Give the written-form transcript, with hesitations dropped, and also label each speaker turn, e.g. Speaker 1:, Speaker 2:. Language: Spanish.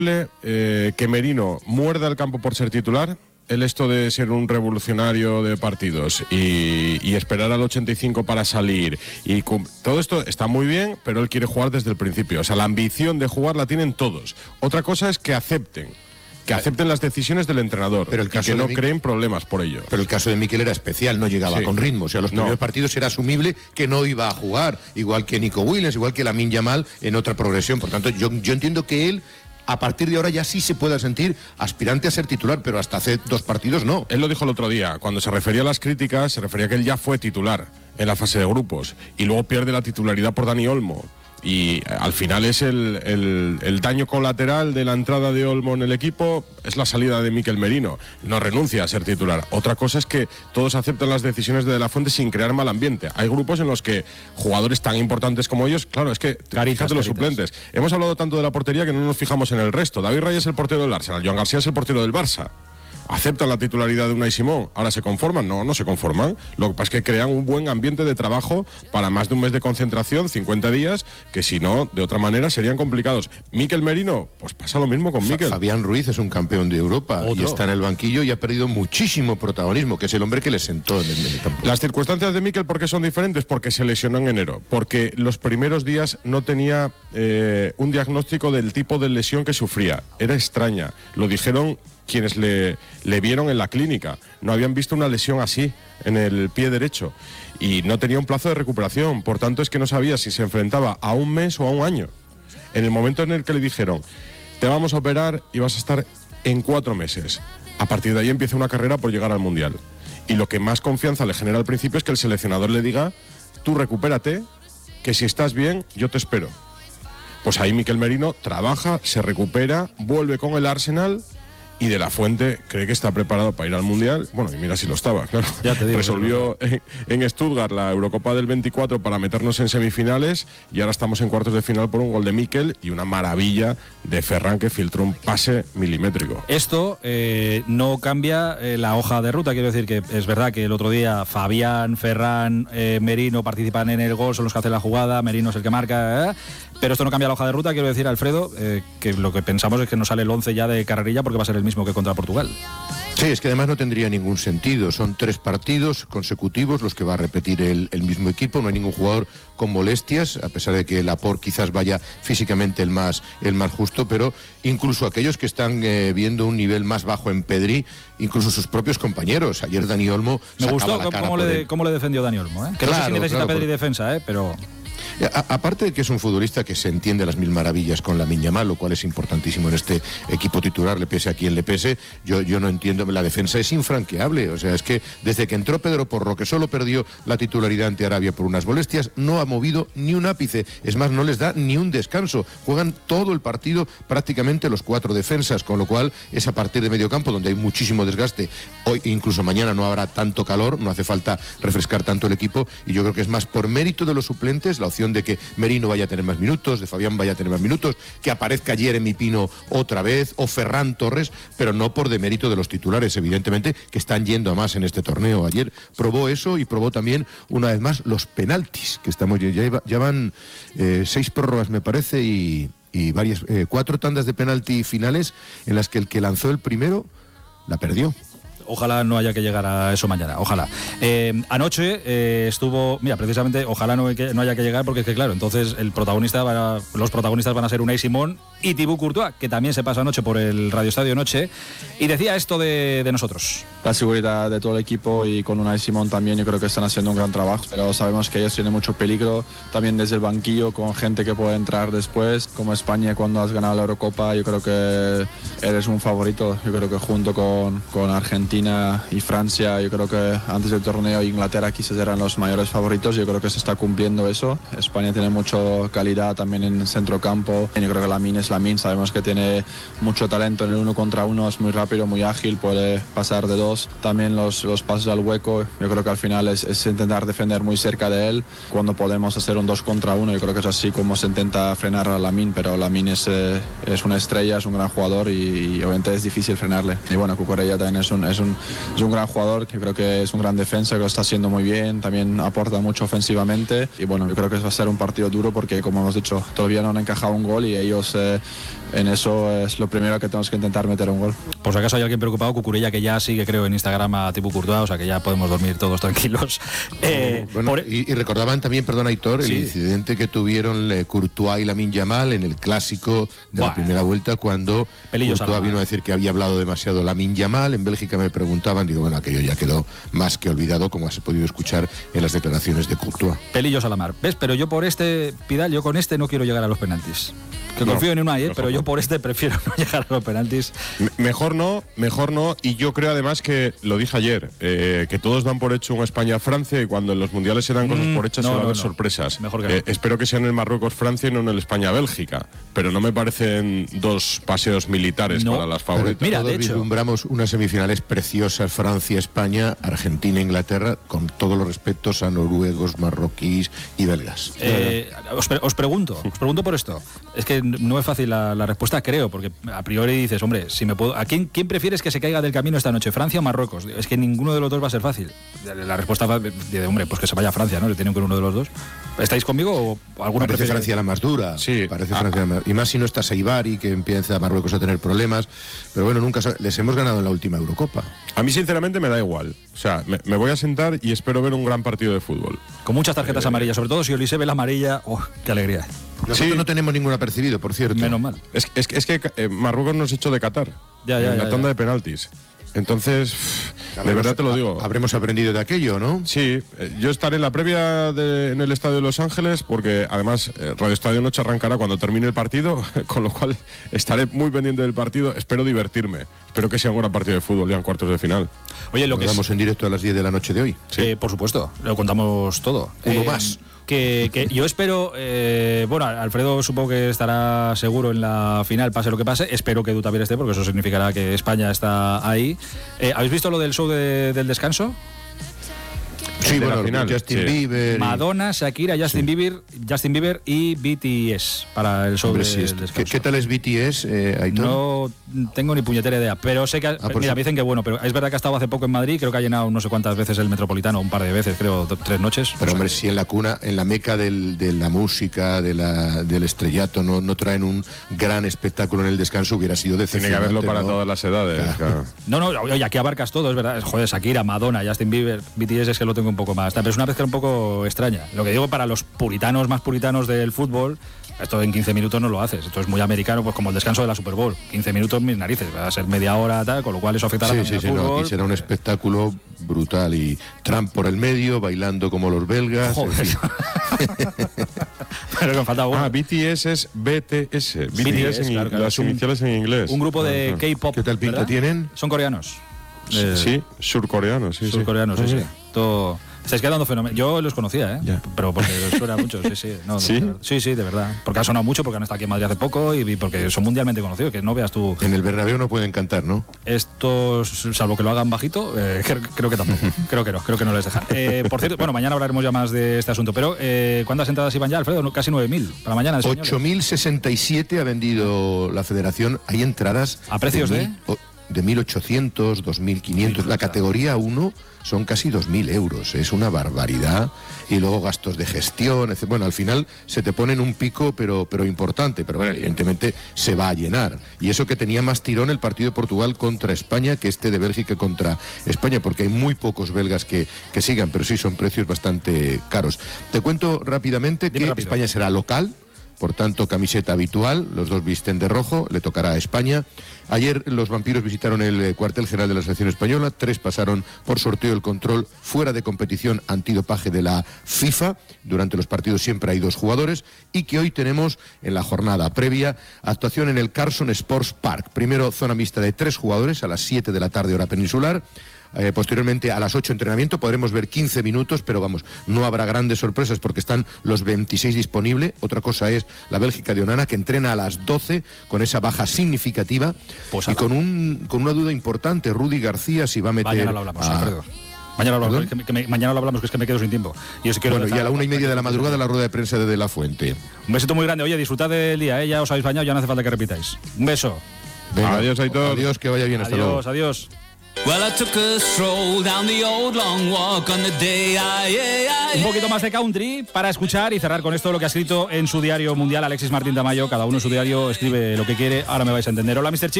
Speaker 1: que Merino muerda el campo por ser titular. Esto de ser un revolucionario de partidos y esperar al 85 para salir y todo esto está muy bien, pero él quiere jugar desde el principio. O sea, la ambición de jugar la tienen todos. Otra cosa es que acepten las decisiones del entrenador, pero que no creen problemas por ello.
Speaker 2: Pero el caso de Mikel era especial, no llegaba con ritmo. O sea, los primeros partidos era asumible que no iba a jugar, igual que Nico Williams, igual que Lamine Yamal en otra progresión. Por tanto, yo entiendo que él, a partir de ahora, ya sí se pueda sentir aspirante a ser titular, pero hasta hace 2 partidos no.
Speaker 1: Él lo dijo el otro día, cuando se refería a las críticas, se refería a que él ya fue titular en la fase de grupos y luego pierde la titularidad por Dani Olmo. Y al final es el daño colateral de la entrada de Olmo en el equipo, es la salida de Mikel Merino. No renuncia a ser titular. Otra cosa es que todos aceptan las decisiones de De La Fuente sin crear mal ambiente. Hay grupos en los que jugadores tan importantes como ellos, claro, es que fíjate los suplentes. Hemos hablado tanto de la portería que no nos fijamos en el resto. David Raya es el portero del Arsenal, Joan García es el portero del Barça. ¿Aceptan la titularidad de Unai Simón? ¿Ahora se conforman? No se conforman. Lo que pasa es que crean un buen ambiente de trabajo para más de un mes de concentración, 50 días, que si no, de otra manera serían complicados. Mikel Merino, pues pasa lo mismo con Mikel.
Speaker 2: Fabián Ruiz es un campeón de Europa y está en el banquillo y ha perdido muchísimo protagonismo, que es el hombre que le sentó en el campo.
Speaker 1: Las circunstancias de Mikel, ¿por qué son diferentes? Porque se lesionó en enero, porque los primeros días no tenía un diagnóstico del tipo de lesión que sufría. Era extraña. Lo dijeron quienes le vieron en la clínica. No habían visto una lesión así en el pie derecho y no tenía un plazo de recuperación. Por tanto, es que no sabía si se enfrentaba a un mes o a un año. En el momento en el que le dijeron, te vamos a operar y vas a estar en 4 meses. A partir de ahí empieza una carrera por llegar al Mundial. Y lo que más confianza le genera al principio es que el seleccionador le diga, tú recupérate, que si estás bien, yo te espero. Pues ahí Mikel Merino trabaja, se recupera, vuelve con el Arsenal y De La Fuente cree que está preparado para ir al Mundial. Bueno, y mira si lo estaba, claro.
Speaker 3: Ya te digo,
Speaker 1: resolvió en Stuttgart la Eurocopa del 24 para meternos en semifinales y ahora estamos en cuartos de final por un gol de Mikel y una maravilla de Ferran que filtró un pase milimétrico.
Speaker 3: Esto no cambia la hoja de ruta, quiero decir que es verdad que el otro día Fabián, Ferran, Merino participan en el gol, son los que hacen la jugada, Merino es el que marca, pero esto no cambia la hoja de ruta. Quiero decir, Alfredo, que lo que pensamos es que no sale el 11 ya de carrerilla porque va a ser el mismo que contra Portugal.
Speaker 2: Sí, es que además no tendría ningún sentido. Son 3 partidos consecutivos los que va a repetir el mismo equipo. No hay ningún jugador con molestias, a pesar de que Laporte quizás vaya físicamente el más justo, pero incluso aquellos que están viendo un nivel más bajo en Pedri, incluso sus propios compañeros. Ayer Dani Olmo
Speaker 3: me gustó cómo le defendió Dani Olmo, que claro, no sé si necesita Pedri defensa, pero...
Speaker 2: Aparte de que es un futbolista que se entiende las mil maravillas con Lamine Yamal, lo cual es importantísimo en este equipo titular, le pese a quien le pese, yo no entiendo, la defensa es infranqueable. O sea, es que desde que entró Pedro Porro, que solo perdió la titularidad ante Arabia por unas molestias, no ha movido ni un ápice, es más, no les da ni un descanso, juegan todo el partido prácticamente los 4 defensas, con lo cual es a partir de medio campo donde hay muchísimo desgaste. Hoy, incluso mañana, no habrá tanto calor, no hace falta refrescar tanto el equipo, y yo creo que es más por mérito de los suplentes, la opción de que Merino vaya a tener más minutos, de Fabián vaya a tener más minutos, que aparezca Jeremy Pino otra vez, o Ferran Torres, pero no por demérito de los titulares, evidentemente, que están yendo a más en este torneo. Ayer probó eso y probó también, una vez más, los penaltis, que ya van 6 prórrogas, me parece, y varias 4 tandas de penalti finales en las que el que lanzó el primero la perdió.
Speaker 3: Ojalá no haya que llegar a eso mañana, ojalá. Anoche estuvo, mira, precisamente, ojalá no haya que llegar, porque es que claro, entonces los protagonistas van a ser Unai Simón y Thibaut Courtois, que también se pasa anoche por el Radio Estadio Noche, y decía esto de nosotros.
Speaker 4: La seguridad de todo el equipo, y con Unai Simón también, yo creo que están haciendo un gran trabajo, pero sabemos que ellos tienen mucho peligro, también desde el banquillo, con gente que puede entrar después, como España cuando has ganado la Eurocopa. Yo creo que eres un favorito, yo creo que junto con Argentina y Francia, yo creo que antes del torneo Inglaterra quizás eran los mayores favoritos. Yo creo que se está cumpliendo eso. España tiene mucha calidad también en centrocampo. Yo creo que Lamine es Lamine, sabemos que tiene mucho talento en el 1 contra 1, es muy rápido, muy ágil, puede pasar de 2 lados, también los pasos al hueco. Yo creo que al final es intentar defender muy cerca de él cuando podemos hacer un 2 contra 1. Yo creo que es así como se intenta frenar a Lamine, pero Lamine es una estrella, es un gran jugador y obviamente es difícil frenarle. Y bueno, Cucurella también es un gran jugador, que creo que es un gran defensa, que lo está haciendo muy bien, también aporta mucho ofensivamente. Y bueno, yo creo que va a ser un partido duro porque, como hemos dicho, todavía no han encajado un gol y ellos en eso es lo primero que tenemos que intentar, meter un gol.
Speaker 3: Por si acaso hay alguien preocupado, Cucurella, que ya sigue, creo, en Instagram a tipo Courtois, o sea que ya podemos dormir todos tranquilos.
Speaker 2: Bueno, y recordaban también, perdón, Aitor, el incidente que tuvieron Courtois y Lamine Yamal en el clásico de la primera vuelta, cuando Courtois vino a decir que había hablado demasiado Lamine Yamal. En Bélgica me preguntaban, digo, bueno, aquello ya quedó más que olvidado, como has podido escuchar en las declaraciones de Courtois.
Speaker 3: Pelillos a la mar. ¿Ves? Pero yo por Pidal, yo con no quiero llegar a los penaltis. Que confío en Unai, pero yo por prefiero no llegar a los penaltis.
Speaker 1: Mejor no, y yo creo además que, lo dije ayer, que todos dan por hecho un España-Francia y cuando en los mundiales se dan cosas por hechas se van a haber sorpresas.
Speaker 3: Mejor que
Speaker 1: espero que sea en el Marruecos-Francia y no en el España-Bélgica, pero no me parecen dos paseos militares para las favoritas.
Speaker 3: Mira,
Speaker 2: todos vislumbramos unas semifinales preciosas, Francia-España, Argentina-Inglaterra, con todos los respetos a noruegos, marroquíes y belgas.
Speaker 3: Os pregunto por esto. Es que no es fácil la respuesta, creo, porque a priori dices, hombre, si me puedo, ¿a quién prefieres que se caiga del camino esta noche, Francia o Marruecos? Es que ninguno de los dos va a ser fácil. La respuesta va de, hombre, pues que se vaya a Francia, ¿no? Le tienen con uno de los dos. ¿Estáis conmigo o alguna?
Speaker 2: Parece Francia la más dura.
Speaker 1: Sí.
Speaker 2: Parece Francia la más, y más si no está Seibari, que empieza Marruecos a tener problemas. Pero bueno, nunca les hemos ganado en la última Eurocopa.
Speaker 1: A mí sinceramente me da igual. O sea, me voy a sentar y espero ver un gran partido de fútbol.
Speaker 3: Con muchas tarjetas amarillas, sobre todo si Olise ve la amarilla. ¡Oh, qué alegría!
Speaker 2: Nosotros no tenemos ningún apercibido, por cierto.
Speaker 3: Menos mal.
Speaker 1: Es que Marruecos nos echó de Qatar en la tanda de penaltis. Entonces, de verdad te lo digo.
Speaker 2: Habremos aprendido de aquello, ¿no?
Speaker 1: Sí, yo estaré en la previa en el Estadio de Los Ángeles, porque además Radio Estadio Noche arrancará cuando termine el partido, con lo cual estaré muy pendiente del partido. Espero divertirme. Espero que sea un gran partido de fútbol ya en cuartos de final.
Speaker 3: Oye,
Speaker 2: lo que damos en directo a las 10 de la noche de hoy.
Speaker 3: Sí, por supuesto, lo contamos todo.
Speaker 2: Uno más.
Speaker 3: Que yo espero, bueno, Alfredo supongo que estará seguro en la final, pase lo que pase. Espero que tú también estés, porque eso significará que España está ahí. ¿Habéis visto lo del show del descanso?
Speaker 2: Sí, bueno, final, Justin Bieber,
Speaker 3: Madonna, Shakira, Justin Bieber y BTS para el show del descanso.
Speaker 2: ¿Qué tal es BTS, Aitor?
Speaker 3: No tengo ni puñetera idea, pero sé que mira, me dicen que bueno, pero es verdad que ha estado hace poco en Madrid, creo que ha llenado no sé cuántas veces el Metropolitano, un par de veces, creo 3 noches.
Speaker 2: Pero hombre, si en la cuna, en la meca de la música, del estrellato, no traen un gran espectáculo en el descanso, hubiera sido decepcionante.
Speaker 1: Tiene que haberlo para todas las edades. Claro.
Speaker 3: No, oye, aquí abarcas todo, es verdad. Joder, Shakira, Madonna, Justin Bieber, BTS, es que lo tengo un poco más. Pero es una mezcla un poco extraña. Lo que digo, para los más puritanos del fútbol, esto en 15 minutos no lo haces. Esto es muy americano, pues como el descanso de la Super Bowl. 15 minutos, mis narices. Va a ser media hora, tal, con lo cual eso afectará al fútbol.
Speaker 2: No, aquí será un espectáculo brutal. Y Trump por el medio, bailando como los belgas.
Speaker 3: Joder. Pero que me falta uno.
Speaker 1: BTS es BTS. BTS claro, las iniciales en inglés.
Speaker 3: Un grupo de K-pop.
Speaker 2: ¿Qué tal pinta
Speaker 3: ¿verdad?
Speaker 2: tienen?
Speaker 3: Son coreanos.
Speaker 1: Sí, surcoreanos.
Speaker 3: Surcoreanos, sí. Todo... Estáis quedando fenomenal. Yo los conocía, pero porque suena mucho, sí. No, ¿Sí? Sí, de verdad. Porque ha sonado mucho, porque han estado aquí en Madrid hace poco y porque son mundialmente conocidos, que no veas tú.
Speaker 2: En el Bernabéu no pueden cantar, ¿no?
Speaker 3: Estos, salvo que lo hagan bajito, creo que tampoco. creo que no les dejan. Por cierto, bueno, mañana hablaremos ya más de este asunto, pero ¿cuántas entradas iban ya, Alfredo? Casi 9.000 para mañana.
Speaker 2: 8.067 ha vendido la Federación. Hay entradas
Speaker 3: a precios de
Speaker 2: 1.800, 2.500. La categoría 1 son casi 2.000 euros. Es una barbaridad. Y luego gastos de gestión, etc. Bueno, al final se te ponen un pico, pero importante. Pero bueno, evidentemente se va a llenar. Y eso que tenía más tirón el partido de Portugal contra España que este de Bélgica contra España, porque hay muy pocos belgas que sigan, pero sí son precios bastante caros. Te cuento rápidamente que España será local. Por tanto, camiseta habitual, los dos visten de rojo, le tocará a España. Ayer los vampiros visitaron el cuartel general de la selección española, 3 pasaron por sorteo el control fuera de competición antidopaje de la FIFA. Durante los partidos siempre hay 2 jugadores y que hoy tenemos en la jornada previa actuación en el Carson Sports Park. Primero zona mixta de 3 jugadores a las 7 de la tarde hora peninsular. posteriormente a las 8 entrenamiento, podremos ver 15 minutos, pero vamos, no habrá grandes sorpresas porque están los 26 disponibles. Otra cosa es la Bélgica de Onana, que entrena a las 12 con esa baja significativa y con una duda importante, Rudy García, si va a meter...
Speaker 3: Mañana lo hablamos, Alfredo. Mañana lo hablamos, mañana lo hablamos, que es que me quedo sin tiempo. Y y
Speaker 2: a la 1:30 de la madrugada la rueda de prensa de La Fuente.
Speaker 3: Un besito muy grande. Oye, disfrutad del día, ya os habéis bañado, ya no hace falta que repitáis. Un beso.
Speaker 2: Venga, adiós, Aitor. Adiós, que vaya bien. Hasta luego.
Speaker 3: Adiós. Un poquito más de country para escuchar y cerrar con esto lo que ha escrito en su diario mundial Alexis Martín Tamayo. Cada uno en su diario escribe lo que quiere. Ahora me vais a entender. Hola, Mr. Chip.